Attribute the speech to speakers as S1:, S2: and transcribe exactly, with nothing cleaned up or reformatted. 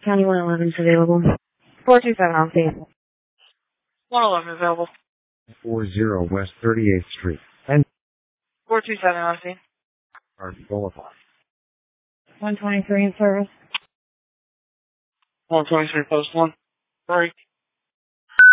S1: County one eleven is available. four two seven on scene.
S2: one eleven available.
S3: four zero West thirty-eighth Street. And
S2: four two seven on scene.
S3: Art Boulevard.
S1: one twenty-three in service.
S2: one twenty-three post one. Three.